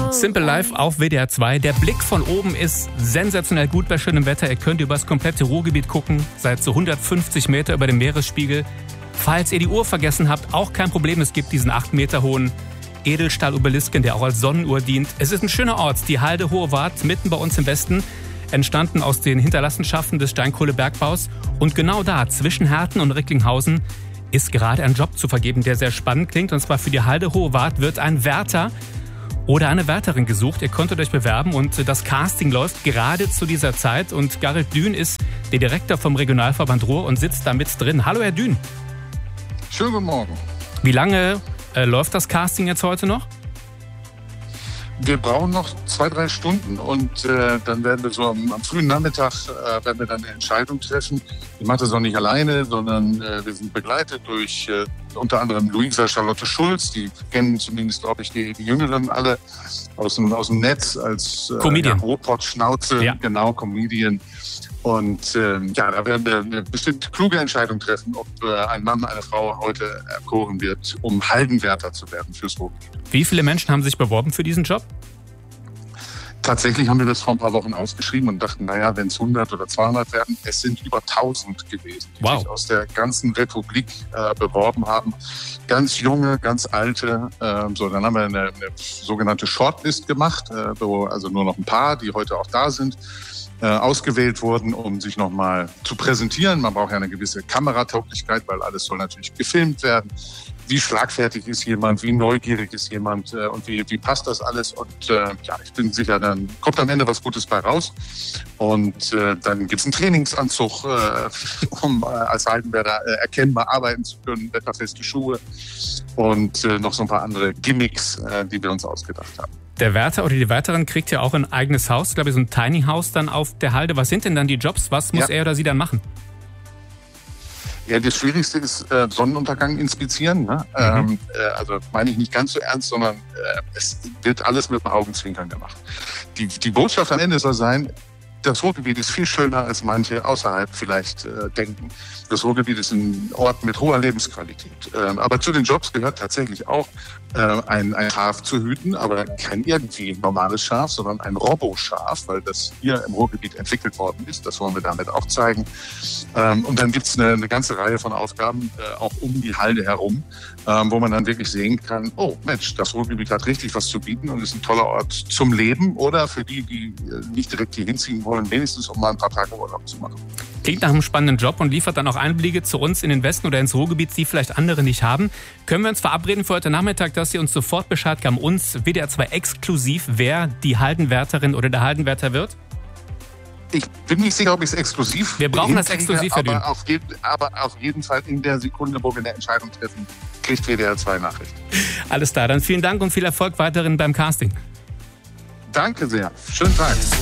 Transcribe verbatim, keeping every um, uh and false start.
Simple Life auf W D R zwei. Der Blick von oben ist sensationell gut bei schönem Wetter. Ihr könnt über das komplette Ruhrgebiet gucken, seid so hundertfünfzig Meter über dem Meeresspiegel. Falls ihr die Uhr vergessen habt, auch kein Problem. Es gibt diesen acht Meter hohen Edelstahl-Obelisken, der auch als Sonnenuhr dient. Es ist ein schöner Ort, die Halde Hohe Wart, mitten bei uns im Westen. Entstanden aus den Hinterlassenschaften des Steinkohlebergbaus. Und genau da, zwischen Herten und Recklinghausen, ist gerade ein Job zu vergeben, der sehr spannend klingt. Und zwar für die Halde Hohe Wart wird ein Wärter oder eine Wärterin gesucht. Ihr konntet euch bewerben und das Casting läuft gerade zu dieser Zeit. Und Gerrit Dün ist der Direktor vom Regionalverband Ruhr und sitzt da mit drin. Hallo Herr Dün. Schönen guten Morgen. Wie lange äh, läuft das Casting jetzt heute noch? Wir brauchen noch zwei, drei Stunden und äh, dann werden wir so am, am frühen Nachmittag äh, werden wir dann eine Entscheidung treffen. Ich mache das auch nicht alleine, sondern äh, wir sind begleitet durch äh, unter anderem Luisa Charlotte Schulz. Die kennen zumindest, glaube ich, die, die Jüngeren alle aus dem, aus dem Netz als äh, Comedian. Ja, Robot-Schnauze, Ja. Genau, Comedian. Und äh, ja, da werden wir eine bestimmt kluge Entscheidung treffen, ob äh, ein Mann, eine Frau heute erkoren wird, um Haldenwärter zu werden fürs Ruhrgebiet. Wie viele Menschen haben sich beworben für diesen Job? Tatsächlich haben wir das vor ein paar Wochen ausgeschrieben und dachten, naja, wenn es hundert oder zweihundert werden, es sind über tausend gewesen, die Wow. sich aus der ganzen Republik äh, beworben haben. Ganz junge, ganz alte. Äh, so, dann haben wir eine, eine sogenannte Shortlist gemacht, äh, wo also nur noch ein paar, die heute auch da sind, äh, ausgewählt wurden, um sich nochmal zu präsentieren. Man braucht ja eine gewisse Kameratauglichkeit, weil alles soll natürlich gefilmt werden. Wie schlagfertig ist jemand, wie neugierig ist jemand äh, und wie, wie passt das alles? Und äh, ja, ich bin sicher, dann kommt am Ende was Gutes bei raus. Und äh, dann gibt's einen Trainingsanzug, äh, um äh, als Haldenwärter äh, erkennbar arbeiten zu können, wetterfeste Schuhe und äh, noch so ein paar andere Gimmicks, äh, die wir uns ausgedacht haben. Der Wärter oder die Wärterin kriegt ja auch ein eigenes Haus, glaube ich, so ein Tiny House dann auf der Halde. Was sind denn dann die Jobs? Was muss Ja. er oder sie dann machen? Ja, das Schwierigste ist äh, Sonnenuntergang inspizieren. Ne? Mhm. Ähm, äh, also meine ich nicht ganz so ernst, sondern äh, es wird alles mit dem Augenzwinkern gemacht. Die, die Botschaft am Ende soll sein, das Ruhrgebiet ist viel schöner, als manche außerhalb vielleicht äh, denken. Das Ruhrgebiet ist ein Ort mit hoher Lebensqualität. Ähm, aber zu den Jobs gehört tatsächlich auch, äh, ein, ein Schaf zu hüten, aber kein irgendwie normales Schaf, sondern ein Robo-Schaf, weil das hier im Ruhrgebiet entwickelt worden ist. Das wollen wir damit auch zeigen. Ähm, und dann gibt's eine, eine ganze Reihe von Aufgaben, äh, auch um die Halde herum, ähm, wo man dann wirklich sehen kann, oh Mensch, das Ruhrgebiet hat richtig was zu bieten und ist ein toller Ort zum Leben oder für die, die äh, nicht direkt hier hinziehen wollen, wenigstens um mal ein paar Tage Urlaub zu machen. Klingt nach einem spannenden Job und liefert dann auch Einblicke zu uns in den Westen oder ins Ruhrgebiet, die vielleicht andere nicht haben. Können wir uns verabreden für heute Nachmittag, dass Sie uns sofort Bescheid geben, uns W D R zwei exklusiv, wer die Haldenwärterin oder der Haldenwärter wird? Ich bin nicht sicher, ob ich es exklusiv Wir brauchen das hinkriege, exklusiv, Herr Dün. aber auf, jeden, aber auf jeden Fall in der Sekunde, wo wir eine Entscheidung treffen, kriegt W D R zwei Nachrichten. Alles klar, dann vielen Dank und viel Erfolg weiterhin beim Casting. Danke sehr. Schönen Tag.